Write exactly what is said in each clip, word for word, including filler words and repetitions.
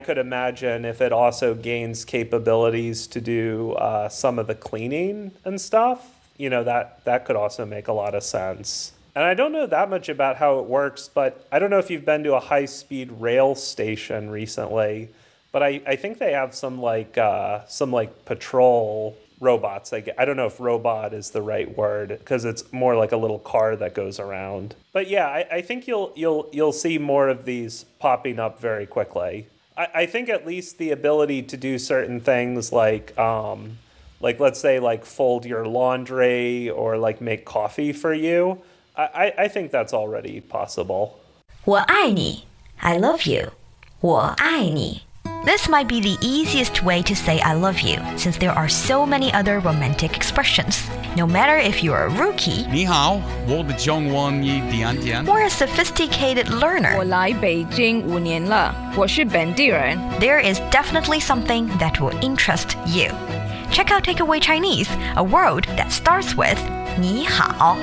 could imagine if it also gains capabilities to do uh, some of the cleaning and stuff, you know, that, that could also make a lot of sense. And I don't know that much about how it works, but I don't know if you've been to a high-speed rail station recently, but I, I think they have some like uh, some like patrol robots. I, I don't know if robot is the right word because it's more like a little car that goes around. But yeah, I, I think you'll you'll you'll see more of these popping up very quickly. I, I think at least the ability to do certain things like um, like let's say like fold your laundry or like make coffee for you. I, I think that's already possible. 我爱你 I love you 我爱你 This might be the easiest way to say I love you, since there are so many other romantic expressions. No matter if you're a rookie 你好我的中文一点点 or a sophisticated learner, 我来北京五年了，我是本地人。 there is definitely something that will interest you. Check out Takeaway Chinese, a word that starts with 你好.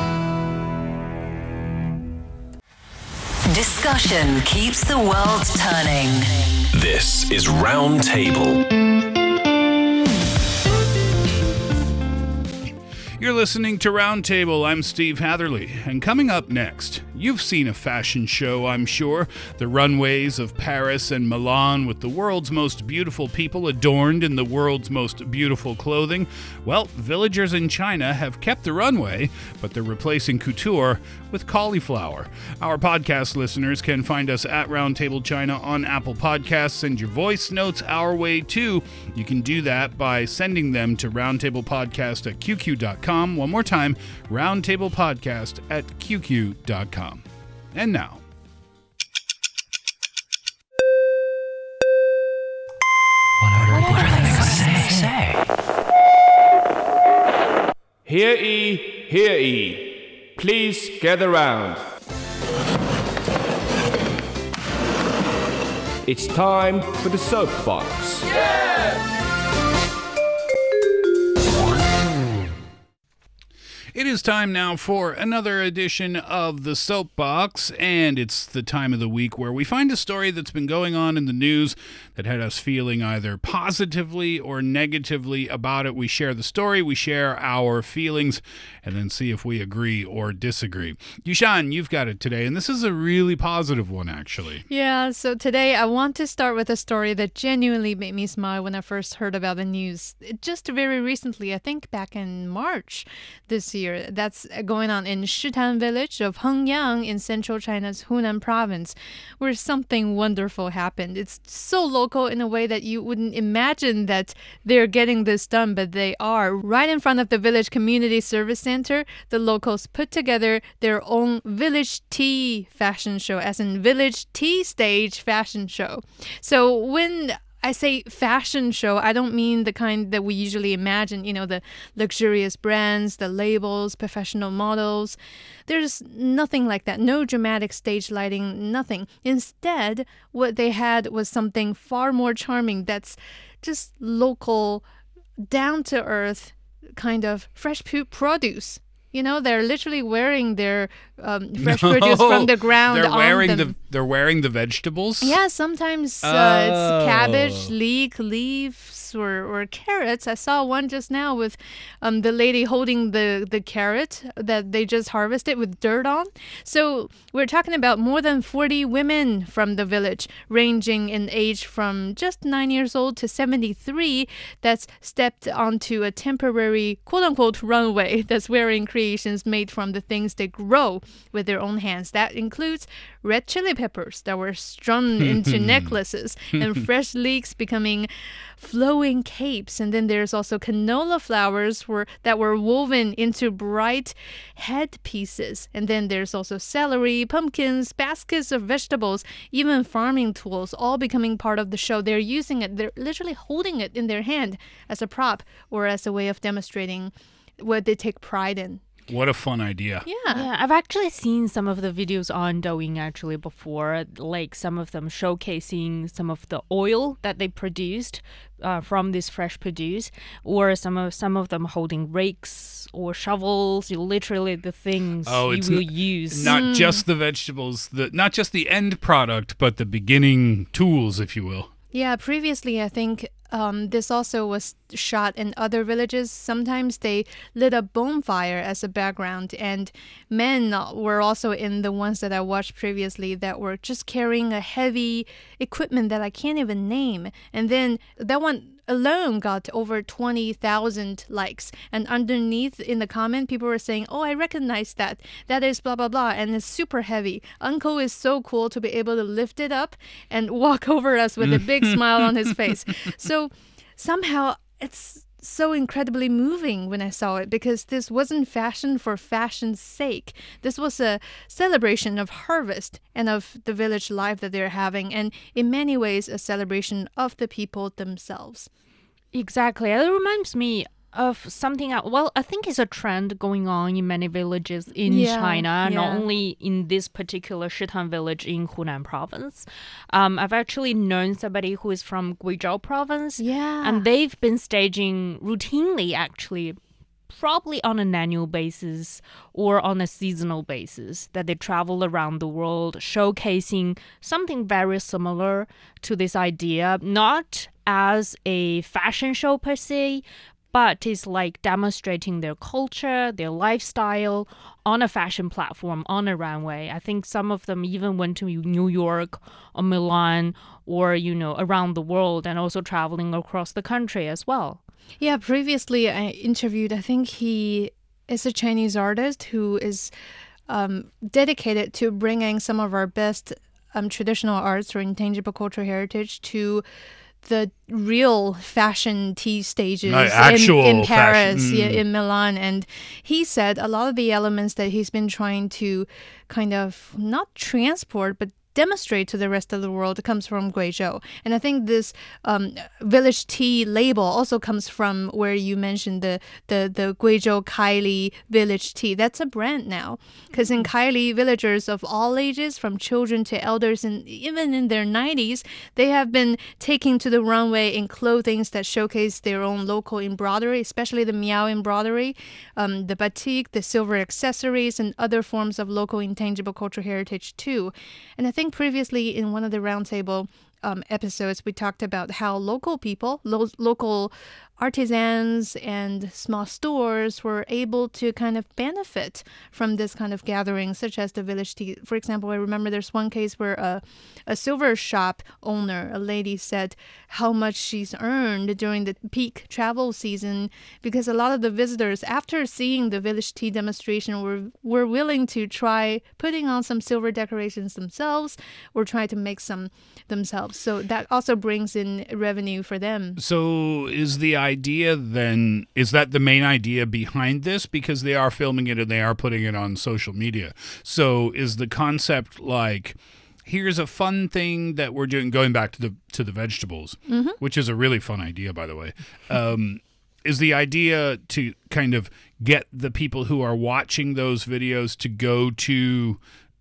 Discussion keeps the world turning. This is Roundtable. You're listening to Roundtable. I'm Steve Hatherley. And coming up next, you've seen a fashion show, I'm sure. The runways of Paris and Milan with the world's most beautiful people adorned in the world's most beautiful clothing. Well, villagers in China have kept the runway, but they're replacing couture with cauliflower. Our podcast listeners can find us at Roundtable China on Apple Podcasts. Send your voice notes our way, too. You can do that by sending them to roundtablepodcast at q q dot com. One more time, roundtablepodcast at q q dot com. And now. What are, what are they going to say? say? Hear ye, hear ye. Please gather round. It's time for the soapbox. It is time now for another edition of the Soapbox, and it's the time of the week where we find a story that's been going on in the news that had us feeling either positively or negatively about it. We share the story, we share our feelings, and then see if we agree or disagree. Yushan, you've got it today, and this is a really positive one, actually. Yeah, so today I want to start with a story that genuinely made me smile when I first heard about the news. Just very recently, I think back in March this year. That's going on in Shitan village of Hengyang in central China's Hunan province, where something wonderful happened. It's so local in a way that you wouldn't imagine that they're getting this done, but they are. Right in front of the village community service center, the locals put together their own village tea fashion show, as in village tea stage fashion show. So when I say fashion show, I don't mean the kind that we usually imagine, you know, the luxurious brands, the labels, professional models. There's nothing like that. No dramatic stage lighting, nothing. Instead, what they had was something far more charming that's just local, down-to-earth kind of fresh produce. You know, they're literally wearing their um, fresh No, produce from the ground they're on wearing them. the they're wearing the vegetables. Yeah, sometimes uh, Oh. it's cabbage, leek, leaves, or, or carrots. I saw one just now with um, the lady holding the, the carrot that they just harvested with dirt on. So we're talking about more than forty women from the village, ranging in age from just nine years old to seventy-three, that's stepped onto a temporary quote-unquote runway that's wearing creations made from the things they grow with their own hands. That includes red chili peppers that were strung into necklaces and fresh leeks becoming flowing capes. And then there's also canola flowers were, that were woven into bright headpieces. And then there's also celery, pumpkins, baskets of vegetables, even farming tools, all becoming part of the show. They're using it, they're literally holding it in their hand as a prop or as a way of demonstrating what they take pride in. What a fun idea. Yeah. Yeah, I've actually seen some of the videos on Douyin actually before, like some of them showcasing some of the oil that they produced uh, from this fresh produce, or some of some of them holding rakes or shovels, you literally the things Oh, you it's will n- use. Not just the vegetables, the not just the end product, but the beginning tools, if you will. Yeah, previously I think um, this also was shot in other villages. Sometimes they lit a bonfire as a background, and men were also in the ones that I watched previously that were just carrying a heavy equipment that I can't even name. And then that one alone got over twenty thousand likes. And underneath in the comment, people were saying, oh, I recognize that. That is blah, blah, blah. And it's super heavy. Uncle is so cool to be able to lift it up and walk over us with a big smile on his face. So somehow it's so incredibly moving when I saw it, because this wasn't fashion for fashion's sake. This was a celebration of harvest and of the village life that they're having, and in many ways a celebration of the people themselves. Exactly. It reminds me of something else. Well, I think it's a trend going on in many villages in Yeah, China, yeah. not only in this particular Shitan village in Hunan province. Um, I've actually known somebody who is from Guizhou province, Yeah. and they've been staging routinely, actually, probably on an annual basis or on a seasonal basis, that they travel around the world showcasing something very similar to this idea, not as a fashion show per se, but it's like demonstrating their culture, their lifestyle on a fashion platform, on a runway. I think some of them even went to New York or Milan or, you know, around the world, and also traveling across the country as well. Yeah, previously I interviewed, I think he is a Chinese artist who is um, dedicated to bringing some of our best um, traditional arts or intangible cultural heritage to the real fashion tea stages Like actual in, in Paris, fashion. yeah, Mm. in Milan. And he said a lot of the elements that he's been trying to kind of not transport, but demonstrate to the rest of the world comes from Guizhou. And I think this um, village tea label also comes from where you mentioned the, the, the Guizhou Kaili village tea. That's a brand now. Because in Kaili, villagers of all ages, from children to elders, and even in their nineties, they have been taking to the runway in clothing that showcase their own local embroidery, especially the Miao embroidery, um, the batik, the silver accessories, and other forms of local intangible cultural heritage too. And I think previously in one of the roundtable um, episodes, we talked about how local people, lo- local artisans and small stores were able to kind of benefit from this kind of gathering, such as the village tea. For example, I remember there's one case where a, a silver shop owner, a lady, said how much she's earned during the peak travel season, because a lot of the visitors, after seeing the village tea demonstration, were, were willing to try putting on some silver decorations themselves or try to make some themselves. So that also brings in revenue for them. So is the idea then, is that the main idea behind this? Because they are filming it and they are putting it on social media. So is the concept like, here's a fun thing that we're doing, going back to the to the vegetables, Mm-hmm. which is a really fun idea, by the way. Um, is the idea to kind of get the people who are watching those videos to go to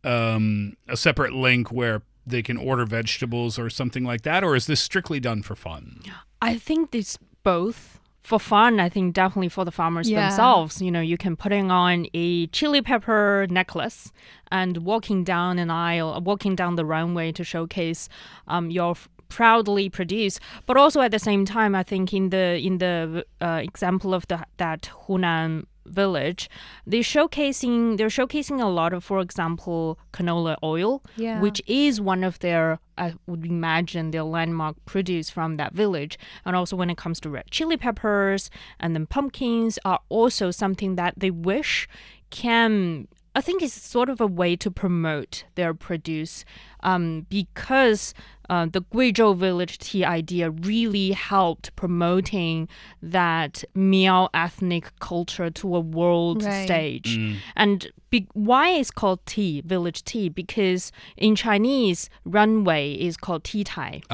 um, a separate link where they can order vegetables or something like that? Or is this strictly done for fun? I think it's both. For fun, I think definitely for the farmers Yeah. themselves. You know, you can putting on a chili pepper necklace and walking down an aisle, walking down the runway to showcase um, your f- proudly produced. But also at the same time, I think in the in the uh, example of the that Hunan village, they're showcasing they're showcasing a lot of, for example, canola oil, Yeah. which is one of their, I would imagine, their landmark produce from that village. And also when it comes to red chili peppers and then pumpkins are also something that they wish can, I think it's sort of a way to promote their produce, um, because uh, the Guizhou village tea idea really helped promoting that Miao ethnic culture to a world Right. stage. And be- why it's called tea, village tea? Because in Chinese, runway is called tea tai.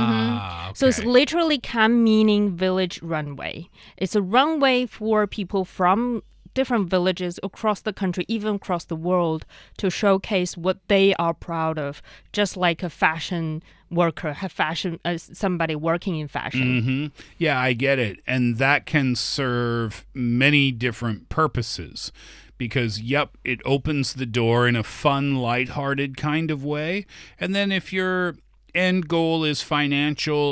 Ah, So it's okay. literally can meaning village runway. It's a runway for people from different villages across the country, even across the world, to showcase what they are proud of, just like a fashion worker, have fashion, uh, somebody working in fashion. hmm Yeah, I get it. And that can serve many different purposes because, yep, it opens the door in a fun, lighthearted kind of way. And then if your end goal is financial,